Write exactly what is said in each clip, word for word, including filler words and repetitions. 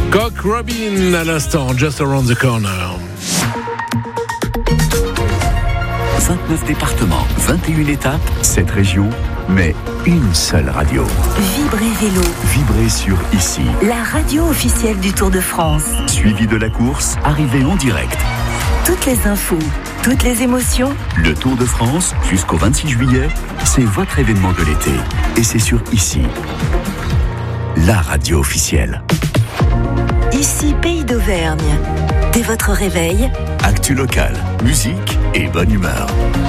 Cock Robin à l'instant, Just Around the Corner. vingt-neuf départements, vingt et une étapes, sept régions, mais une seule radio. Vibrez Vélo. Vibrez sur Ici. La radio officielle du Tour de France. Suivi de la course, arrivée en direct. Toutes les infos, toutes les émotions. Le Tour de France, jusqu'au vingt-six juillet, c'est votre événement de l'été. Et c'est sur Ici. La radio officielle. Ici, Pays d'Auvergne. Dès votre réveil, actu local, musique et bonne humeur.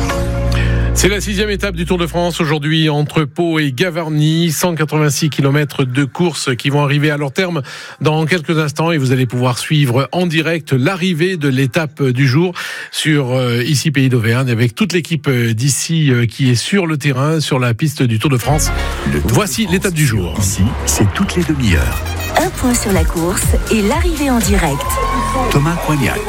C'est la sixième étape du Tour de France aujourd'hui entre Pau et Gavarnie. cent quatre-vingt-six kilomètres de course qui vont arriver à leur terme dans quelques instants et vous allez pouvoir suivre en direct l'arrivée de l'étape du jour sur euh, Ici Pays d'Auvergne avec toute l'équipe d'ici euh, qui est sur le terrain, sur la piste du Tour de France. Voici France, l'étape du jour. Ici, c'est toutes les demi-heures. Un point sur la course et l'arrivée en direct. Thomas Coignac.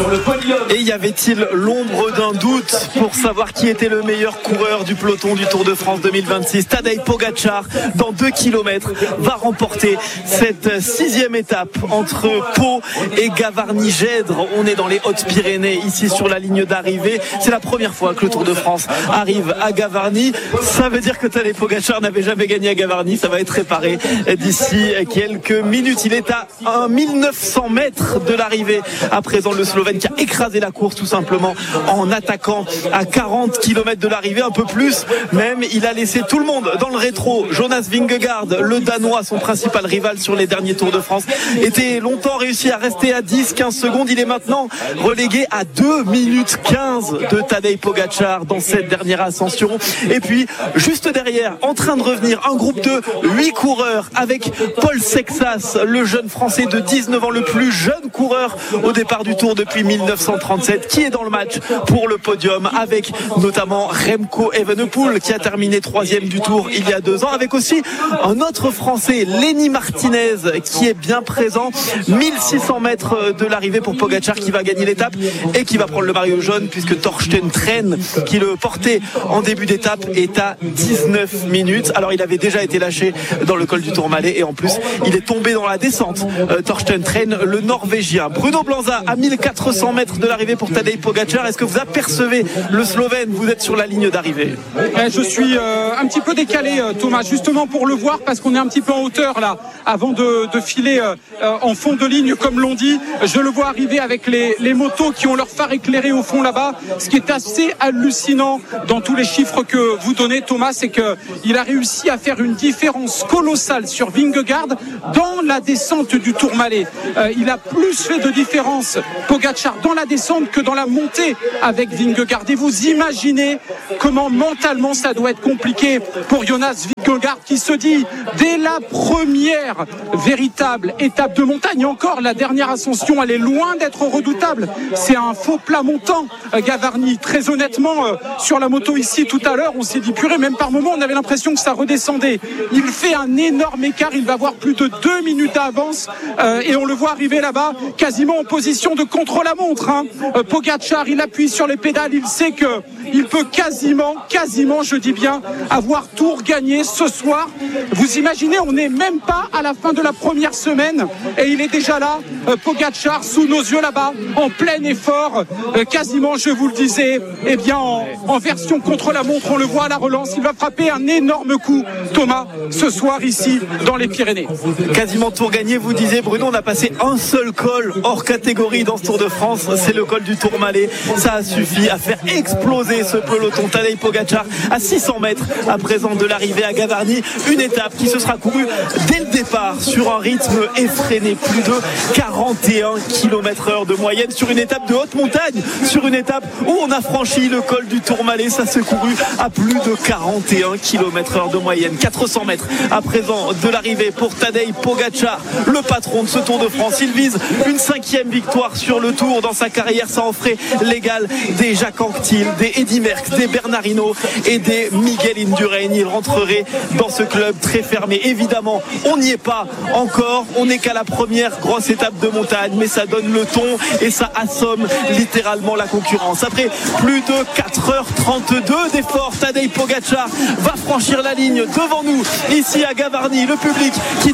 Et y avait-il l'ombre d'un doute pour savoir qui était le meilleur coureur du peloton du Tour de France deux mille vingt-six? Tadej Pogačar, dans deux kilomètres, va remporter cette sixième étape entre Pau et Gavarnie-Gèdre. On est dans les Hautes-Pyrénées, ici sur la ligne d'arrivée. C'est la première fois que le Tour de France arrive à Gavarnie. Ça veut dire que Tadej Pogačar n'avait jamais gagné à Gavarnie. Ça va être réparé d'ici quelques minutes. Il est à mille neuf cents mètres de l'arrivée. À présent, le Slovène qui a écrasé la course tout simplement en attaquant à quarante kilomètres de l'arrivée, un peu plus même. Il a laissé tout le monde dans le rétro. Jonas Vingegaard, le Danois, son principal rival sur les derniers Tours de France, était longtemps réussi à rester à dix à quinze secondes. Il est maintenant relégué à deux minutes quinze de Tadej Pogačar dans cette dernière ascension. Et puis, juste derrière, en train de revenir, un groupe de huit coureurs avec Paul Sexas, le jeune Français de dix-neuf ans, le plus jeune coureur au départ du Tour depuis mille neuf cent trente-sept, qui est dans le match pour le podium, avec notamment Remco Evenepoel qui a terminé troisième du Tour il y a deux ans, avec aussi un autre Français, Lenny Martinez, qui est bien présent. Mille six cents mètres de l'arrivée pour Pogačar qui va gagner l'étape et qui va prendre le maillot jaune, puisque Torsten Tren, qui le portait en début d'étape, est à dix-neuf minutes. Alors il avait déjà été lâché dans le col du Tourmalet et en plus il est tombé dans la descente. euh, Torsten Tren, le Norvégien. Bruno Blanza à mille quatre cents mètres de l'arrivée pour Tadej Pogačar. Est-ce que vous apercevez le Slovène? Vous êtes sur la ligne d'arrivée. Je suis euh, un petit peu décalé, Thomas, justement pour le voir, parce qu'on est un petit peu en hauteur là, avant de, de filer euh, en fond de ligne, comme l'on dit. Je le vois arriver avec les, les motos qui ont leur phare éclairé au fond là-bas. Ce qui est assez hallucinant dans tous les chiffres que vous donnez, Thomas, c'est qu'il a réussi à faire une différence colossale sur Vingegaard dans la descente du Tourmalet. Euh, il a plus fait de différence, Pogačar, dans la descente que dans la montée avec Vingegaard. Et vous imaginez comment mentalement ça doit être compliqué pour Jonas Vingegaard, qui se dit dès la première véritable étape de montagne, encore la dernière ascension, elle est loin d'être redoutable. C'est un faux plat montant, Gavarnie. Très honnêtement, euh, sur la moto ici tout à l'heure, on s'est dit purée, même par moment on avait l'impression que ça redescendait. Il fait un énorme écart, il va avoir plus de deux minutes d'avance euh, et on le voit arriver là-bas quasiment en position de contre-la-montre. Hein. Euh, Pogačar, il appuie sur les pédales, il sait que il peut quasiment, quasiment, je dis bien, avoir tout regagné ce soir. Vous imaginez, on n'est même pas à la fin de la première semaine et il est déjà là, euh, Pogačar, sous nos yeux là-bas, en plein effort, euh, quasiment, je vous le disais, eh bien, en, en version contre-la-montre, on le voit à la relance, il va frapper un énorme coup, Thomas, ce soir ici, dans les Pyrénées. Quasiment tout gagné, vous disiez, Bruno, on a passé un seul col hors catégorie dans ce Tour de France, c'est le col du Tourmalet. Ça a suffi à faire exploser ce peloton. Tadej Pogačar à six cents mètres à présent de l'arrivée à Gavarnie, une étape qui se sera courue dès le départ sur un rythme effréné, plus de quarante et un kilomètres heure de moyenne sur une étape de haute montagne, sur une étape où on a franchi le col du Tourmalet. Ça s'est couru à plus de quarante et un kilomètres heure de moyenne, quatre cents mètres à présent de l'arrivée pour Tadej Pogačar, le patron de ce Tour de France. Il vise une cinquième victoire sur le Tour dans sa carrière. Ça en ferait l'égal des Jacques Anquetil, des Eddy Merckx, des Bernard Hinault et des Miguel Indurain. Il rentrerait dans ce club très fermé. Évidemment, on n'y est pas encore, on n'est qu'à la première grosse étape de montagne, mais ça donne le ton et ça assomme littéralement la concurrence. Après plus de quatre heures trente-deux d'efforts, Tadej Pogačar va franchir la ligne devant nous ici à Gavarnie. Le public qui tape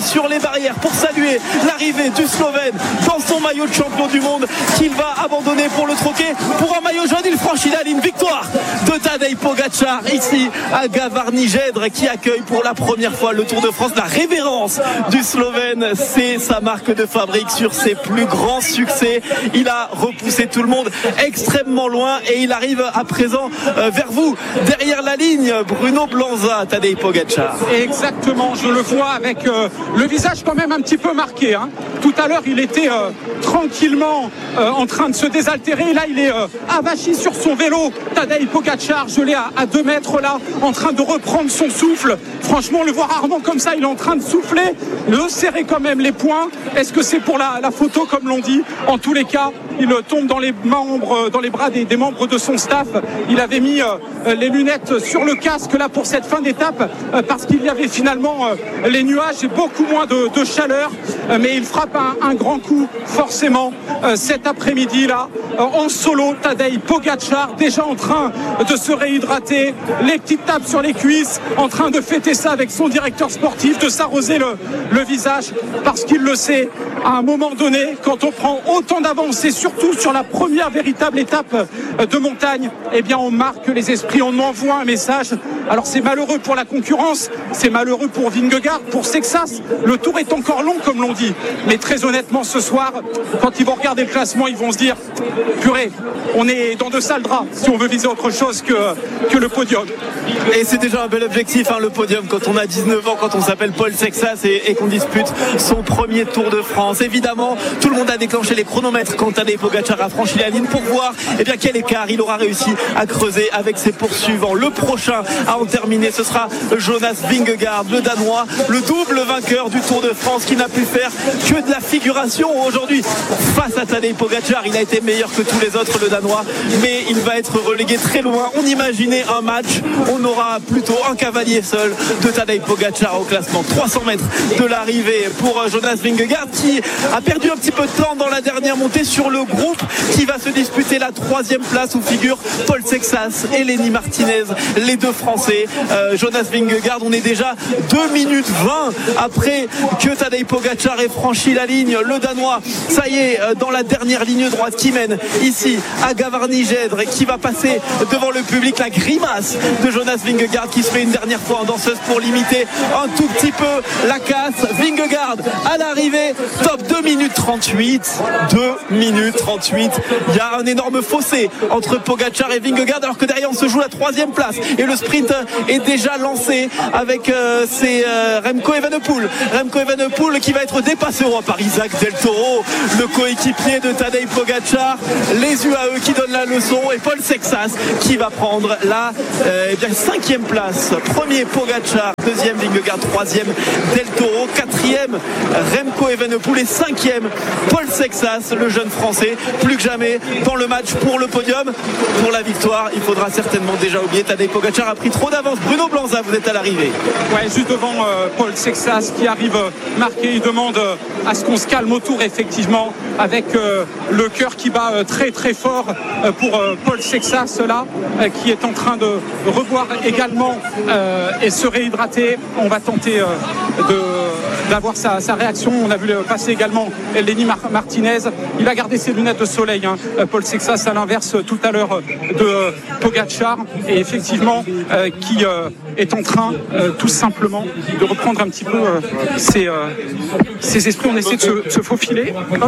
sur les barrières pour saluer l'arrivée du Slovène dans son maillot de champion du monde qu'il va abandonner pour le troquer pour un maillot jaune. Il franchit la ligne. Victoire de Tadej Pogačar ici à Gavarni-Gedre qui accueille pour la première fois le Tour de France. La révérence du Slovène, c'est sa marque de fabrique sur ses plus grands succès. Il a repoussé tout le monde extrêmement loin et il arrive à présent euh, vers vous, derrière la ligne. Bruno Blanza, Tadej Pogačar. Exactement, je le vois avec euh, le visage quand même un petit peu marqué. Hein. Tout à l'heure, il était euh, tranquillement euh, en train de se désaltérer. Là, il est euh, avachi sur son vélo. Tadej Pogačar, je l'ai à, à deux mètres là, en train de reprendre son souffle. Franchement, le voir rarement comme ça, il est en train de souffler, de serrer quand même les poings. Est-ce que c'est pour la, la photo, comme l'on dit? En tous les cas, il tombe dans les membres, dans les bras des, des membres de son staff. Il avait mis euh, les lunettes sur le casque là pour cette fin d'étape euh, parce qu'il y avait finalement euh, les nuages et beaucoup moins de, de chaleur. Euh, mais il frappe un, un grand coup forcément euh, cet après-midi là euh, en solo. Tadej Pogačar déjà en train de se réhydrater, les petites tapes sur les cuisses, en train de fêter ça avec son directeur sportif, de s'arroser le, le visage parce qu'il le sait, à un moment donné, quand on prend autant d'avance et surtout sur la première véritable étape de montagne, eh bien on marque les esprits, on envoie un message. Alors c'est malheureux pour la concurrence, c'est malheureux pour Vingegaard, pour Sexas. Le tour est encore long comme l'on dit, mais très honnêtement ce soir, quand ils vont regarder le classement, ils vont se dire purée, on est dans de sales draps si on veut viser autre chose que, que le podium. Et c'est déjà un bel objectif, hein, le podium, quand on a dix-neuf ans, quand on s'appelle Paul Sexas et, et qu'on dispute son premier Tour de France. Évidemment, tout le monde a déclenché les chronomètres quand Tadej Pogačar a franchi la ligne pour voir eh bien, quel écart il aura réussi à creuser avec ses poursuivants. Le prochain à en terminer, ce sera Jonas Vingegaard, le Danois, le double vainqueur du Tour de France qui n'a pu faire que de la figuration aujourd'hui face à Tadej Pogačar. Il a été meilleur que tous les autres, le Danois, mais il va être relégué très loin. On imaginait un match, on aura plutôt un cavalier seul de Tadej Pogačar au classement. trois cents mètres de l'arrivée pour Jonas Vingegaard qui a perdu un petit peu de temps dans la dernière montée sur le groupe qui va se disputer la troisième place où figurent Paul Sexas et Lenny Martinez, les deux Français. euh, Jonas Vingegaard, on est déjà deux minutes vingt après que Tadej Pogačar ait franchi la ligne. Le Danois, ça y est, dans la dernière ligne droite qui mène ici à Gavarni-Gedre et qui va passer devant le public. La grimace de Jonas Vingegaard qui se fait une dernière fois en danseuse pour limiter un tout petit peu la casse. Vingegaard à l'arrivée, top deux minutes trente-huit. deux minutes trente-huit. Il y a un énorme fossé entre Pogačar et Vingegaard alors que derrière on se joue la troisième place et le sprint est déjà lancé avec euh, c'est euh, Remco Evenepoel. Remco Evenepoel qui va être dépassé oh, par Isaac Del Toro, le coéquipier de Tadej Pogačar. Les U A E qui donnent la leçon et Paul Sexas qui va prendre la euh, eh bien, cinquième place. Premier Pogačar, deuxième Vingegaard, troisième Del Toro, quatrième Remco Evenepoel et cinquième Paul Sexas, le jeune français, plus que jamais dans le match pour le podium. Pour la victoire, il faudra certainement déjà oublier Tadej Pogačar a pris trop d'avance. Bruno Blanza, vous êtes à l'arrivée. Ouais, juste devant euh, Paul Sexas qui arrive euh, marqué. Il demande euh, à ce qu'on se calme autour, effectivement, avec euh, le cœur qui bat euh, très très fort euh, pour euh, Paul Sexas là, euh, qui est en train de revoir également euh, et se réhydrater. On va tenter euh, de d'avoir sa, sa réaction. On a vu passer également Lenny Martinez. Il a gardé ses lunettes de soleil, hein. Paul Sexas à l'inverse tout à l'heure de Pogačar et effectivement euh, qui euh, est en train euh, tout simplement de reprendre un petit peu euh, ses, euh, ses esprits. On essaie de se, se faufiler. Hop.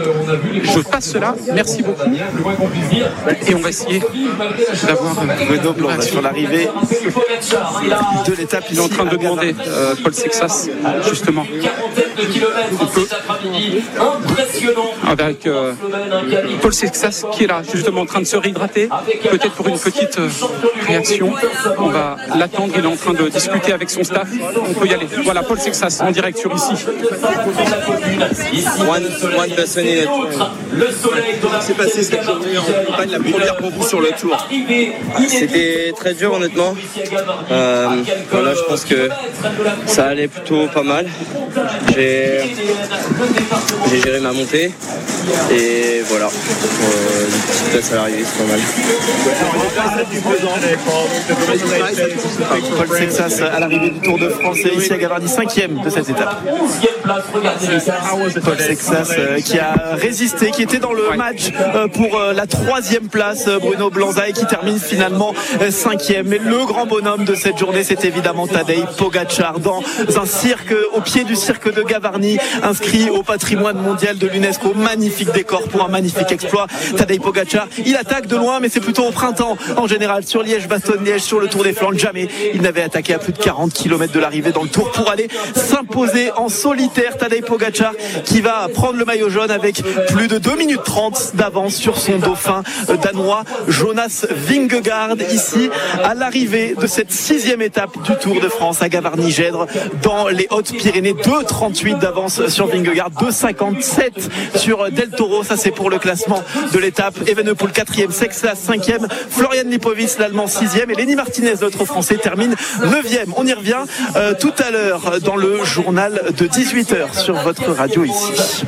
Je passe cela. Merci beaucoup. Et on va essayer d'avoir Bruno Blanza sur l'arrivée de l'étape. Il est en train de demander euh, Paul Sexas justement. On peut avec euh, Paul Sexas qui est là justement en train de se réhydrater, peut-être pour une petite euh, réaction. On va l'attendre, il est en train de discuter avec son staff. On peut y aller. Voilà Paul Sexas en direct sur ici. One, one person in it. C'est passé cette journée en montagne, la première pour vous sur le tour. C'était très dur honnêtement. Euh, voilà, je pense que ça allait plutôt pas mal. J'ai, j'ai géré ma montée. Et voilà, euh, une petite place à l'arrivée, c'est pas mal. Paul Sexas à l'arrivée du Tour de France et ici à Gavarnie, cinquième de cette étape. Paul Sexas euh, qui a résisté, qui était dans le match euh, pour euh, la troisième place, euh, Bruno Blanza, et qui termine finalement euh, cinquième. Mais le grand bonhomme de cette journée, c'est évidemment Tadej Pogačar dans un cirque, au pied du cirque de Gavarnie, inscrit au patrimoine mondial de l'UNESCO. Magnifique décor pour un magnifique exploit. Tadej Pogačar, il attaque de loin, mais c'est plutôt au printemps en général. Sur Liège-Bastogne-Liège, sur le Tour des Flandres, jamais il n'avait attaqué à plus de quarante kilomètres de l'arrivée dans le Tour pour aller s'imposer en solitaire. Tadej Pogačar qui va prendre le maillot jaune avec plus de deux minutes trente d'avance sur son dauphin danois Jonas Vingegaard, ici à l'arrivée de cette sixième étape du Tour de France à Gavarnie-Gèdre dans les Hautes-Pyrénées. Deux trente-huit d'avance sur Vingegaard, deux cinquante-sept sur Del Toro. Ça c'est pour le classement de l'étape. Evenepoel quatrième, Sexas cinquième, Florian Lipovic l'Allemand sixième et Lenny Martinez, notre Français, termine neuvième. On y revient euh, tout à l'heure dans le journal de dix-huit heures sur votre radio ici.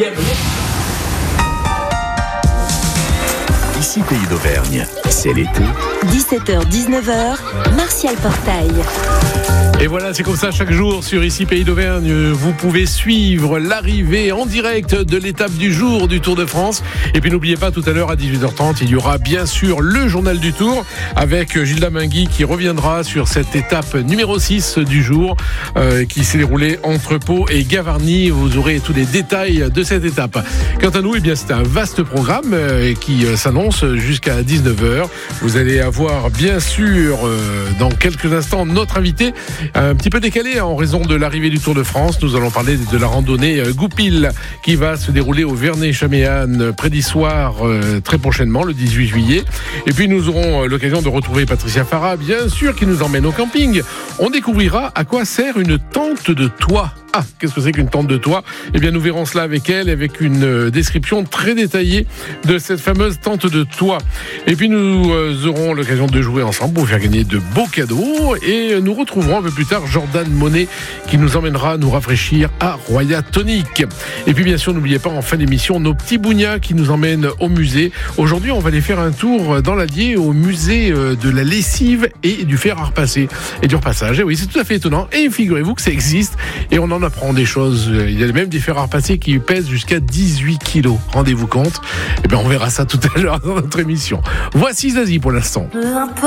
Ici Pays d'Auvergne, c'est l'été. dix-sept heures dix-neuf heures, Martial Portail. Et voilà, c'est comme ça chaque jour sur Ici Pays d'Auvergne. Vous pouvez suivre l'arrivée en direct de l'étape du jour du Tour de France. Et puis n'oubliez pas, tout à l'heure à dix-huit heures trente, il y aura bien sûr le journal du Tour avec Gilda Mingui qui reviendra sur cette étape numéro six du jour euh, qui s'est déroulée entre Pau et Gavarnie. Vous aurez tous les détails de cette étape. Quant à nous, eh bien, c'est un vaste programme euh, qui euh, s'annonce jusqu'à dix-neuf heures. Vous allez avoir bien sûr euh, dans quelques instants notre invité, un petit peu décalé en raison de l'arrivée du Tour de France. Nous allons parler de la randonnée Goupil qui va se dérouler au Vernay-Chaméanne près d'Issoire euh, très prochainement, le dix-huit juillet. Et puis nous aurons l'occasion de retrouver Patricia Farah, bien sûr, qui nous emmène au camping. On découvrira à quoi sert une tente de toit. Ah, qu'est-ce que c'est qu'une tente de toit ? Eh bien, nous verrons cela avec elle, avec une description très détaillée de cette fameuse tente de toit. Et puis, nous aurons l'occasion de jouer ensemble pour faire gagner de beaux cadeaux. Et nous retrouverons un peu plus tard Jordan Monet qui nous emmènera nous rafraîchir à Roya Tonic. Et puis, bien sûr, n'oubliez pas en fin d'émission nos petits bougnats qui nous emmènent au musée. Aujourd'hui, on va aller faire un tour dans l'Allier au musée de la lessive et du fer à repasser et du repassage. Et oui, c'est tout à fait étonnant. Et figurez-vous que ça existe. Et on en apprend des choses. Il y a même des fers à repasser qui pèsent jusqu'à dix-huit kilos. Rendez-vous compte. Et bien, on verra ça tout à l'heure dans notre émission. Voici Zazie pour l'instant.